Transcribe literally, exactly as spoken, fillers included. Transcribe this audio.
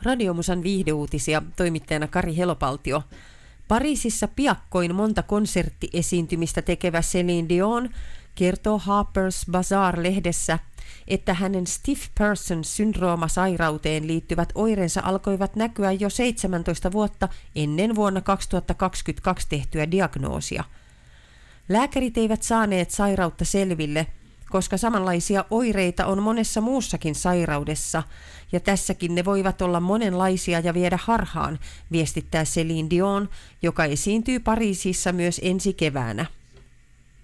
Radiomusan viihdeuutisia, toimittajana Kari Helopaltio. Pariisissa piakkoin monta konserttiesiintymistä tekevä Céline Dion kertoo Harper's Bazaar-lehdessä, että hänen stiff person syndrooma-sairauteen liittyvät oireensa alkoivat näkyä jo seitsemäntoista vuotta ennen vuonna kaksituhattakaksikymmentäkaksi tehtyä diagnoosia. Lääkärit eivät saaneet sairautta selville, koska samanlaisia oireita on monessa muussakin sairaudessa, ja tässäkin ne voivat olla monenlaisia ja viedä harhaan, viestittää Céline Dion, joka esiintyy Pariisissa myös ensi keväänä.